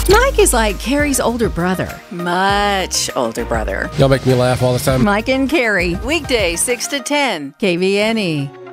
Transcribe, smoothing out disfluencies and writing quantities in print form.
Mike is like Carrie's older brother. Much older brother. Y'all make me laugh all the time. Mike and Carrie. Weekday 6 to 10. KVNE.